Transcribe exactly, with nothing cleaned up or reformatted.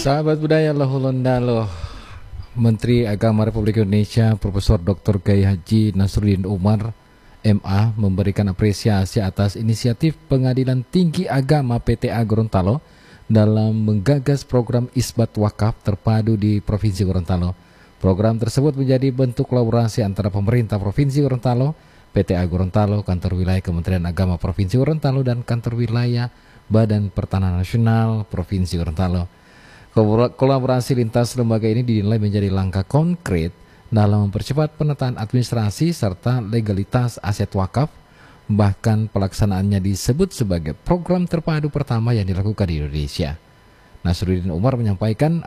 Sahabat budaya Lahulondalo, Menteri Agama Republik Indonesia Profesor Doktor Kiai Haji Nasruddin Umar M A memberikan apresiasi atas inisiatif Pengadilan Tinggi Agama P T A Gorontalo dalam menggagas program Isbat Wakaf terpadu di Provinsi Gorontalo. Program tersebut menjadi bentuk kolaborasi antara pemerintah Provinsi Gorontalo, P T A Gorontalo, Kantor Wilayah Kementerian Agama Provinsi Gorontalo, dan Kantor Wilayah Badan Pertanahan Nasional Provinsi Gorontalo. Kolaborasi lintas lembaga ini dinilai menjadi langkah konkret dalam mempercepat penataan administrasi serta legalitas aset wakaf. Bahkan pelaksanaannya disebut sebagai program terpadu pertama yang dilakukan di Indonesia. Nasruddin Umar menyampaikan